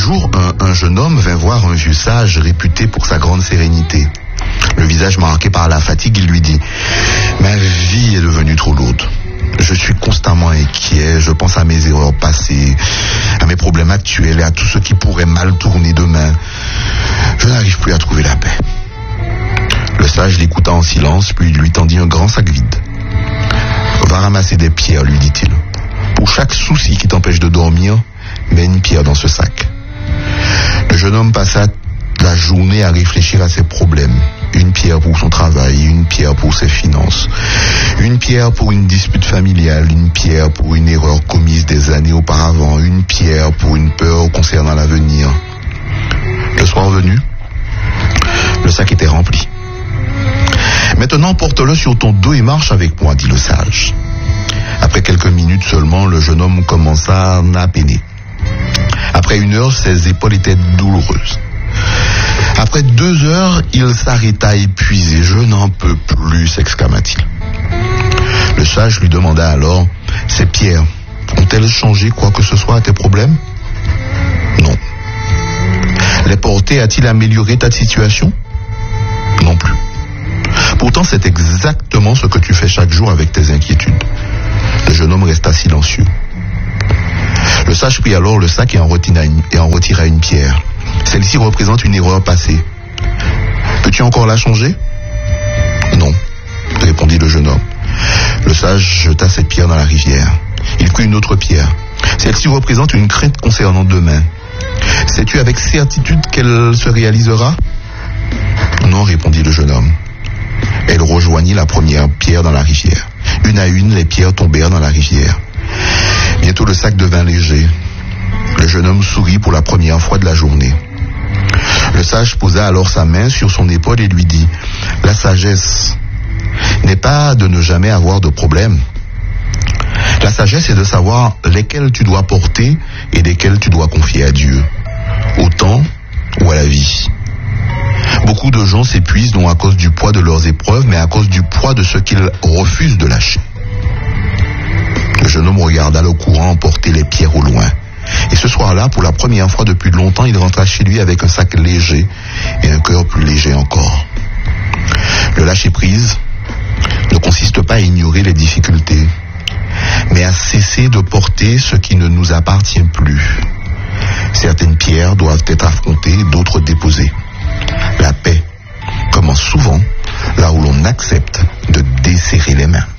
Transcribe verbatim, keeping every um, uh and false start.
jour, un, un jeune homme vint voir un vieux sage réputé pour sa grande sérénité. Le visage marqué par la fatigue, il lui dit « Ma vie est devenue trop lourde. Je suis constamment inquiet, je pense à mes erreurs passées, à mes problèmes actuels et à tout ce qui pourrait mal tourner demain. Je n'arrive plus à trouver la paix. » Le sage l'écouta en silence, puis lui tendit un grand sac vide. « Va ramasser des pierres, lui dit-il. Pour chaque souci qui t'empêche de dormir, mets une pierre dans ce sac. » Le jeune homme passa la journée à réfléchir à ses problèmes. Une pierre pour son travail, une pierre pour ses finances, une pierre pour une dispute familiale, une pierre pour une erreur commise des années auparavant, une pierre pour une peur concernant l'avenir. Le soir venu, le sac était rempli. « Maintenant, porte-le sur ton dos et marche avec moi, dit le sage. » Après quelques minutes seulement, le jeune homme commença à peiner. Après une heure, ses épaules étaient douloureuses. Après deux heures, il s'arrêta épuisé. « Je n'en peux plus, » s'exclama-t-il. Le sage lui demanda alors, « Ces pierres ont-elles changé quoi que ce soit à tes problèmes ?»« Non. » »« Les porter a-t-il amélioré ta situation ?»« Non plus. » »« Pourtant, c'est exactement ce que tu fais chaque jour avec tes inquiétudes. » Le jeune homme resta silencieux. Le sage prit alors le sac et en retira une, et en retira une pierre. Celle-ci représente une erreur passée. Peux-tu encore la changer ? Non, répondit le jeune homme. Le sage jeta cette pierre dans la rivière. Il prit une autre pierre. Celle-ci représente une crainte concernant demain. Sais-tu avec certitude qu'elle se réalisera ? Non, répondit le jeune homme. Elle rejoignit la première pierre dans la rivière. Une à une, les pierres tombèrent dans la rivière. Bientôt le sac devint léger. Le jeune homme sourit pour la première fois de la journée. Le sage posa alors sa main sur son épaule et lui dit « La sagesse n'est pas de ne jamais avoir de problème. La sagesse est de savoir lesquels tu dois porter et lesquels tu dois confier à Dieu, au temps ou à la vie. Beaucoup de gens s'épuisent non à cause du poids de leurs épreuves, mais à cause du poids de ce qu'ils refusent de lâcher. » Le jeune homme regarda le courant emporter les pierres au loin. Et ce soir-là, pour la première fois depuis longtemps, il rentra chez lui avec un sac léger et un cœur plus léger encore. Le lâcher-prise ne consiste pas à ignorer les difficultés, mais à cesser de porter ce qui ne nous appartient plus. Certaines pierres doivent être affrontées, d'autres déposées. La paix commence souvent là où l'on accepte de desserrer les mains.